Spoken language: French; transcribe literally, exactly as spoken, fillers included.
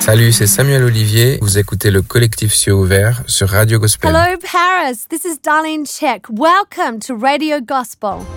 Salut, c'est Samuel Olivier. Vous écoutez le collectif Cieux Ouvert sur Radio Gospel. Hello, Paris. This is Darlene Check. Welcome to Radio Gospel.